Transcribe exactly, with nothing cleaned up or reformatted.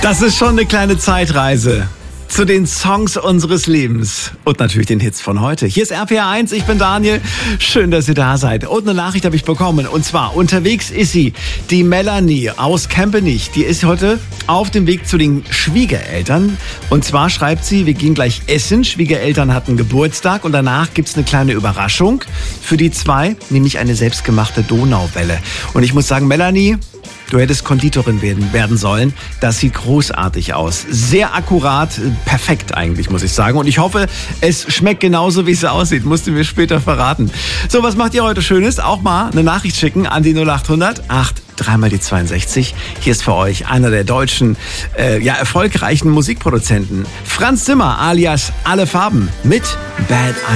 Das ist schon eine kleine Zeitreise zu den Songs unseres Lebens und natürlich den Hits von heute. Hier ist R P R eins, ich bin Daniel. Schön, dass ihr da seid. Und eine Nachricht habe ich bekommen. Und zwar, unterwegs ist sie, die Melanie aus Kempenich. Die ist heute auf dem Weg zu den Schwiegereltern. Und zwar schreibt sie, wir gehen gleich essen. Schwiegereltern hatten Geburtstag und danach gibt's eine kleine Überraschung für die zwei, nämlich eine selbstgemachte Donauwelle. Und ich muss sagen, Melanie, du hättest Konditorin werden, werden sollen. Das sieht großartig aus. Sehr akkurat, perfekt eigentlich, muss ich sagen. Und ich hoffe, es schmeckt genauso, wie es aussieht. Musst du mir später verraten. So, was macht ihr heute Schönes? Auch mal eine Nachricht schicken an die null acht hundert acht dreimal die zweiundsechzig. Hier ist für euch einer der deutschen, äh, ja, erfolgreichen Musikproduzenten. Franz Zimmer alias Alle Farben mit Bad